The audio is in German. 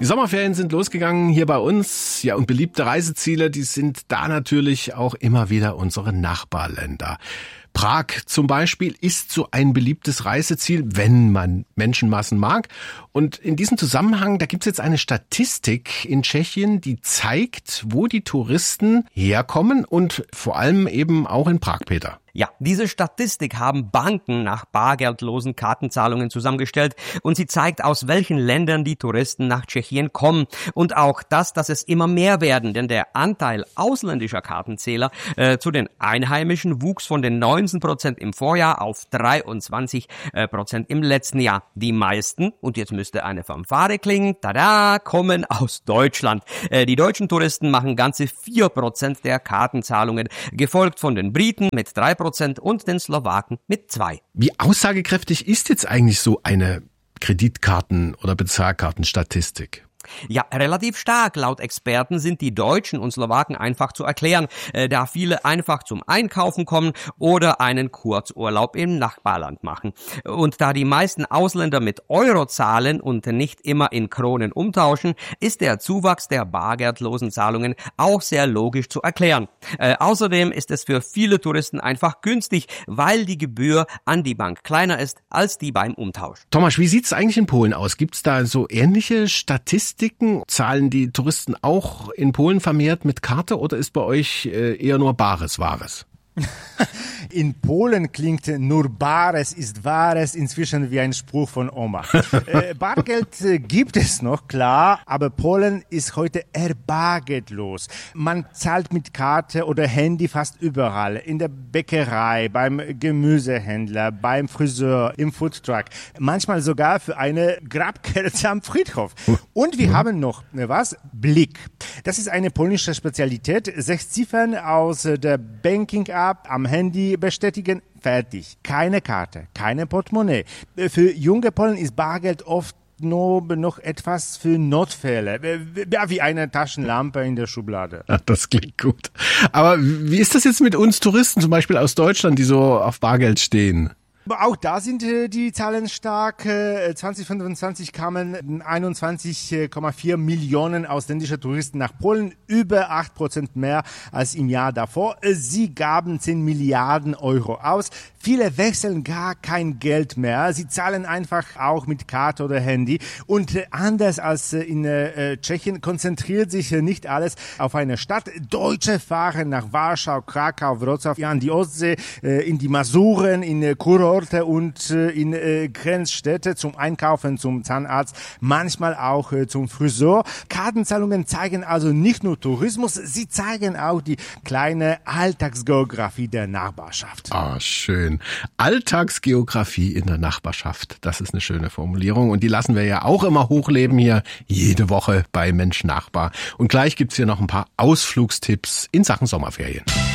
Die Sommerferien sind losgegangen hier bei uns. Ja, und beliebte Reiseziele, die sind da natürlich auch immer wieder unsere Nachbarländer. Prag zum Beispiel ist so ein beliebtes Reiseziel, wenn man Menschenmassen mag. Und in diesem Zusammenhang, da gibt's jetzt eine Statistik in Tschechien, die zeigt, wo die Touristen herkommen und vor allem eben auch in Prag, Peter. Ja, diese Statistik haben Banken nach bargeldlosen Kartenzahlungen zusammengestellt und sie zeigt, aus welchen Ländern die Touristen nach Tschechien kommen und auch das, dass es immer mehr werden, denn der Anteil ausländischer Kartenzähler zu den Einheimischen wuchs von den 19% im Vorjahr auf 23% im letzten Jahr. Die meisten, und jetzt müsste eine Fanfare klingen, tada, kommen aus Deutschland. Die deutschen Touristen machen ganze 4% der Kartenzahlungen, gefolgt von den Briten mit 3% und den Slowaken mit 2%. Wie aussagekräftig ist jetzt eigentlich so eine Kreditkarten- oder Bezahlkartenstatistik? Ja, relativ stark. Laut Experten sind die Deutschen und Slowaken einfach zu erklären, da viele einfach zum Einkaufen kommen oder einen Kurzurlaub im Nachbarland machen. Und da die meisten Ausländer mit Euro zahlen und nicht immer in Kronen umtauschen, ist der Zuwachs der bargeldlosen Zahlungen auch sehr logisch zu erklären. Außerdem ist es für viele Touristen einfach günstig, weil die Gebühr an die Bank kleiner ist als die beim Umtausch. Thomas, wie sieht's eigentlich in Polen aus? Gibt's da so ähnliche Statistiken? Zahlen die Touristen auch in Polen vermehrt mit Karte oder ist bei euch eher nur Bares Wahres? In Polen klingt nur Bares ist Wahres inzwischen wie ein Spruch von Oma. Bargeld gibt es noch, klar, aber Polen ist heute eher bargeldlos. Man zahlt mit Karte oder Handy fast überall. In der Bäckerei, beim Gemüsehändler, beim Friseur, im Foodtruck. Manchmal sogar für eine Grabkerze am Friedhof. Und wir haben noch, Blik. Das ist eine polnische Spezialität. 6 Ziffern aus der Banking-App am Handy bestätigen, fertig. Keine Karte, keine Portemonnaie. Für junge Polen ist Bargeld oft nur noch etwas für Notfälle, wie eine Taschenlampe in der Schublade. Ach, das klingt gut. Aber wie ist das jetzt mit uns Touristen, zum Beispiel aus Deutschland, die so auf Bargeld stehen? Aber auch da sind die Zahlen stark. 2025 kamen 21,4 Millionen ausländische Touristen nach Polen, über 8% mehr als im Jahr davor. Sie gaben 10 Milliarden Euro aus. Viele wechseln gar kein Geld mehr. Sie zahlen einfach auch mit Karte oder Handy. Und anders als in Tschechien konzentriert sich nicht alles auf eine Stadt. Deutsche fahren nach Warschau, Krakau, Wrocław, an die Ostsee, in die Masuren, in Kurorte und in Grenzstädte zum Einkaufen, zum Zahnarzt, manchmal auch zum Friseur. Kartenzahlungen zeigen also nicht nur Tourismus, sie zeigen auch die kleine Alltagsgeografie der Nachbarschaft. Ah, schön. Alltagsgeografie in der Nachbarschaft. Das ist eine schöne Formulierung und die lassen wir ja auch immer hochleben hier jede Woche bei Mensch Nachbar. Und gleich gibt's hier noch ein paar Ausflugstipps in Sachen Sommerferien.